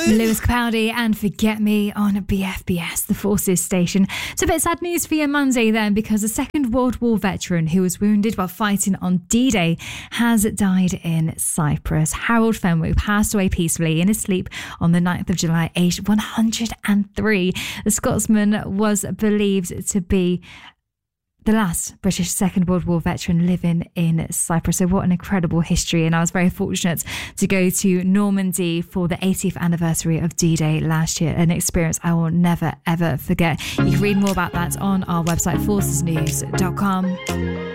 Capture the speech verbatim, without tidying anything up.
Lewis Capaldi and Forget Me on B F B S, the Forces station. So a bit sad news for your Monday then, because a Second World War veteran who was wounded while fighting on D-Day has died in Cyprus. Harold Fenwick passed away peacefully in his sleep on the ninth of July, aged one hundred three. The Scotsman was believed to be the last British Second World War veteran living in Cyprus. So what an incredible history. And I was very fortunate to go to Normandy for the eightieth anniversary of D-Day last year, an experience I will never, ever forget. You can read more about that on our website, forces news dot com.